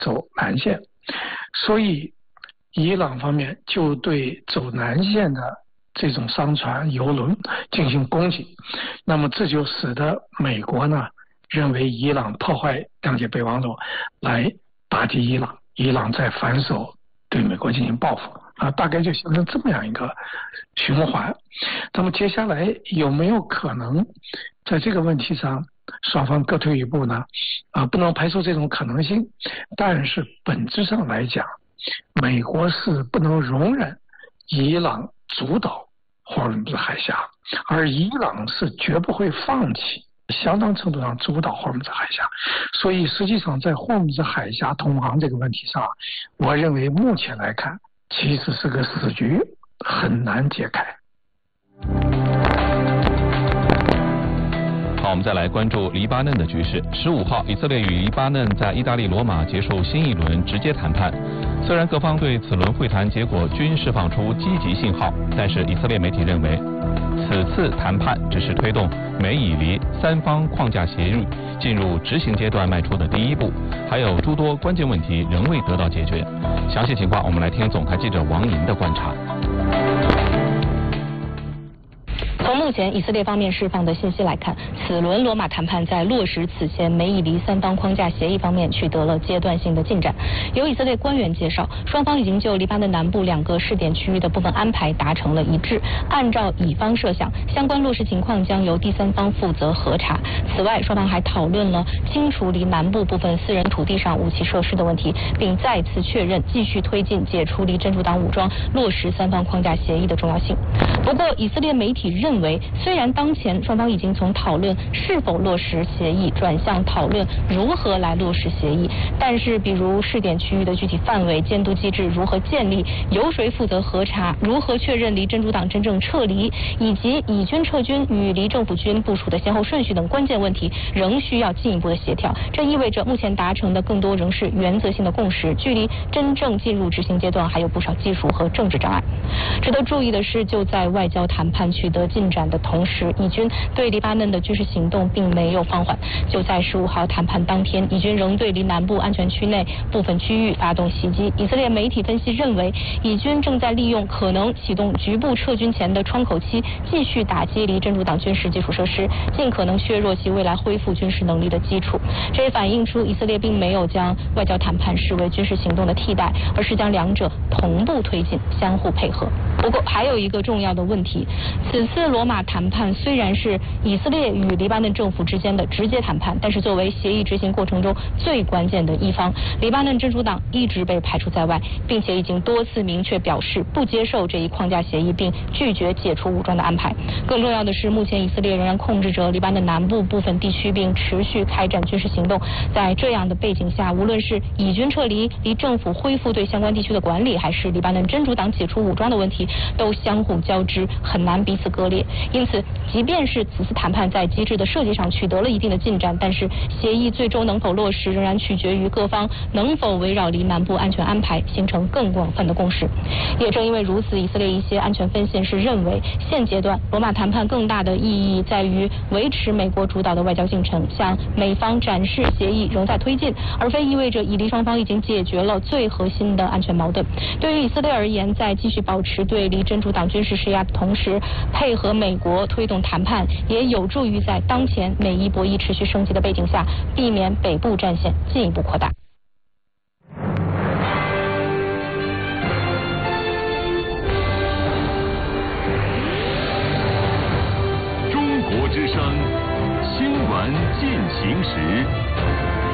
走南线，所以伊朗方面就对走南线的这种商船油轮进行攻击，那么这就使得美国呢认为伊朗破坏谅解备忘录来打击伊朗，伊朗再反手对美国进行报复大概就形成这么样一个循环。那么接下来有没有可能在这个问题上双方各退一步呢？不能排除这种可能性，但是本质上来讲，美国是不能容忍伊朗主导霍尔木兹海峡，而伊朗是绝不会放弃相当程度上主导霍尔木兹海峡。所以实际上在霍尔木兹海峡通航这个问题上，我认为目前来看其实是个死局，很难解开。 好，我们再来关注黎巴嫩的局势。15号，以色列与黎巴嫩在意大利罗马结束新一轮直接谈判。虽然各方对此轮会谈结果均释放出积极信号，但是以色列媒体认为，此次谈判只是推动美以黎三方框架协议进入执行阶段迈出的第一步，还有诸多关键问题仍未得到解决。详细情况，我们来听总台记者王莹的观察。 从目前以色列方面释放的信息来看，此轮罗马谈判在落实此前美以黎三方框架协议方面取得了阶段性的进展。有以色列官员介绍，双方已经就黎巴嫩南部2个试点区域的部分安排达成了一致。按照以方设想，相关落实情况将由第三方负责核查。此外，双方还讨论了清除离南部部分私人土地上武器设施的问题，并再次确认继续推进解除离真主党武装、落实三方框架协议的重要性。不过，以色列媒体认为，虽然当前双方已经从讨论是否落实协议转向讨论如何来落实协议，但是比如试点区域的具体范围、监督机制如何建立、由谁负责核查、如何确认离真主党真正撤离，以及以军撤军与离政府军部署的先后顺序等关键问题，仍需要进一步的协调。这意味着目前达成的更多仍是原则性的共识，距离真正进入执行阶段还有不少技术和政治障碍。值得注意的是，就在外交谈判取得进展的同时，以军对黎巴嫩的军事行动并没有放缓。就在15号谈判当天，以军仍对离南部安全区内部分区域发动袭击。以色列媒体分析认为，以军正在利用可能启动局部撤军前的窗口期，继续打击离真主党军事基础设施，尽可能削弱其未来恢复军事能力的基础。这也反映出以色列并没有将外交谈判视为军事行动的替代，而是将两者同步推进，相互配合。不过，还有一个重要的问题，此次罗马谈判虽然是以色列与黎巴嫩政府之间的直接谈判，但是作为协议执行过程中最关键的一方，黎巴嫩真主党一直被排除在外，并且已经多次明确表示不接受这一框架协议，并拒绝解除武装的安排。更重要的是，目前以色列仍然控制着黎巴嫩南部部分地区，并持续开展军事行动。在这样的背景下，无论是以军撤离、离政府恢复对相关地区的管理，还是黎巴嫩真主党解除武装的问题，都相互交织，很难彼此割裂。因此，即便是此次谈判在机制的设计上取得了一定的进展，但是协议最终能否落实，仍然取决于各方能否围绕离南部安全安排形成更广泛的共识。也正因为如此，以色列一些安全分析人士认为，现阶段罗马谈判更大的意义在于维持美国主导的外交进程，向美方展示协议仍在推进，而非意味着以黎双方已经解决了最核心的安全矛盾。对于以色列而言，在继续保持对离真主党军事施压的同时，配合美国推动谈判，也有助于在当前美伊博弈持续升级的背景下，避免北部战线进一步扩大。 中国之声，新闻进行时。